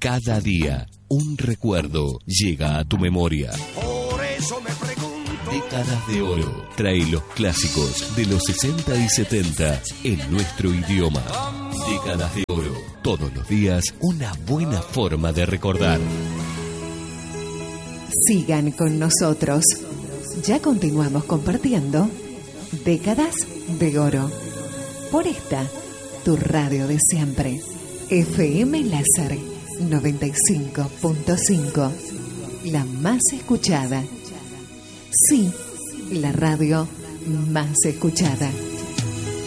Cada día, un recuerdo llega a tu memoria. Por eso me pregunto. Décadas de Oro trae los clásicos de los 60 y 70 en nuestro idioma. Décadas de Oro. Todos los días, una buena forma de recordar. Sigan con nosotros. Ya continuamos compartiendo Décadas de Oro. Por esta, tu radio de siempre. FM Láser 95.5. La más escuchada. Sí, la radio más escuchada.